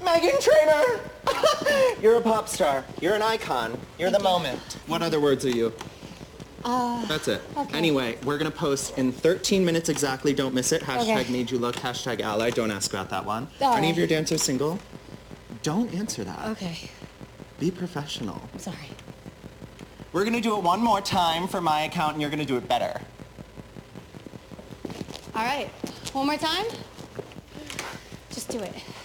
Meghan Trainor! You're a pop star. You're an icon. You're the moment. What other words are you? That's it. Okay. Anyway, we're gonna post in 13 minutes exactly. Don't miss it. Hashtag Okay. made you look. Hashtag ally. Don't ask about that one. All Any right. of your dancers single? Don't answer that. Okay. Be professional. I'm sorry. We're gonna do it one more time for my account, and you're gonna do it better. All right. One more time. Just do it.